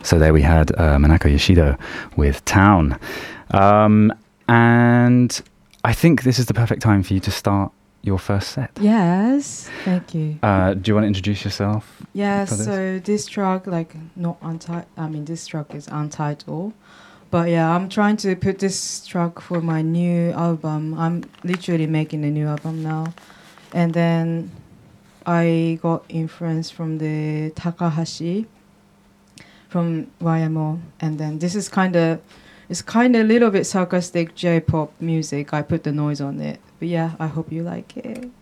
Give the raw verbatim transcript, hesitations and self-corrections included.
So there we had uh, Manako Yoshido with Town. Um, and I think this is the perfect time for you to start your first set. Yes, thank you. Uh, do you want to introduce yourself? Yeah, for this? so this track, like, not untitled, I mean, this track is untitled. But yeah, I'm trying to put this track for my new album. I'm literally making a new album now. And then I got influence from the Takahashi from Y M O. And then this is kind of, it's kind of a little bit sarcastic J-pop music. I put the noise on it. But yeah, I hope you like it.